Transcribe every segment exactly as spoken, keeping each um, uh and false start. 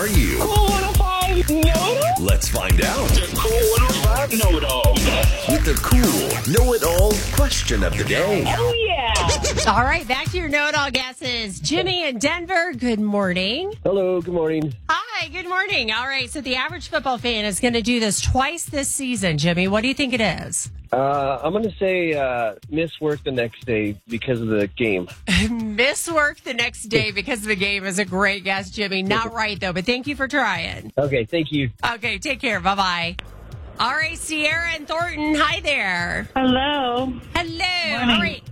Are you? Cool one oh five Know-It-All? Let's find out. The Cool one oh five Know-It-All. With the cool know-it-all question of the day. Oh, yeah. All right, back to your know-it-all guesses. Jimmy in Denver, good morning. Hello, good morning. Hi, good morning. All right, so the average football fan is going to do this twice this season. Jimmy, what do you think it is? Uh, I'm going to say uh, miss work the next day because of the game. Miss work the next day because of the game is a great guess, Jimmy. Not right, though, but thank you for trying. Okay, thank you. Okay, take care. Bye-bye. All right, Sierra and Thornton, hi there. Hello. Hello. All right.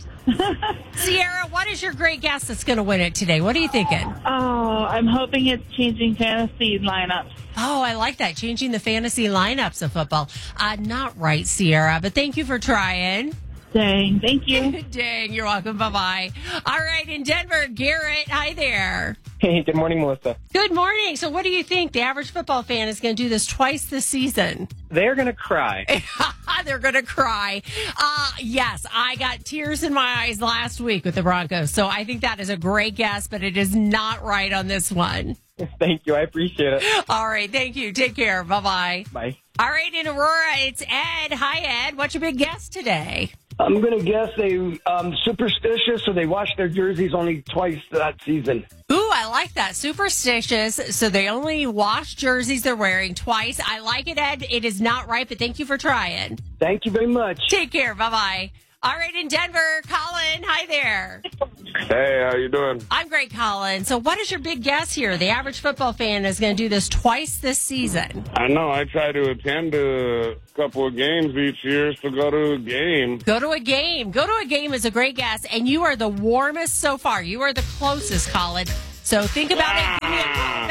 Sierra, what is your great guess that's going to win it today? What are you thinking? Oh, I'm hoping it's changing fantasy lineups. Oh, I like that. Changing the fantasy lineups of football. Uh, not right, Sierra, but thank you for trying. Dang, thank you. Dang, you're welcome. Bye-bye. All right, in Denver, Garrett, hi there. Hey, good morning, Melissa. Good morning. So what do you think? The average football fan is going to do this twice this season. They're going to cry. They're going to cry. Uh, yes, I got tears in my eyes last week with the Broncos. So I think that is a great guess, but it is not right on this one. Thank you. I appreciate it. All right. Thank you. Take care. Bye-bye. Bye. All right. In Aurora, it's Ed. Hi, Ed. What's your big guess today? I'm going to guess they um, superstitious, so they wash their jerseys only twice that season. Ooh, I like that. Superstitious. So they only wash jerseys they're wearing twice. I like it, Ed. It is not right, but thank you for trying. Thank you very much. Take care. Bye-bye. All right, in Denver, Colin, hi there. Hey, how you doing? I'm great, Colin. So what is your big guess here? The average football fan is going to do this twice this season. I know. I try to attend a couple of games each year to go to a game. Go to a game. Go to a game is a great guess, and you are the warmest so far. You are the closest, Colin. So think about Ah. it. Give me a call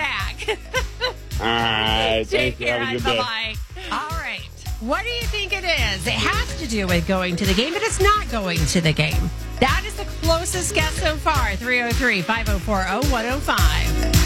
back. All right. Take Thank you. care. Have a good day. Bye-bye. All right. What do you think it is? It has to do with going to the game, but it's not going to the game. That is the closest guess so far. three oh three, five oh four, oh one oh five.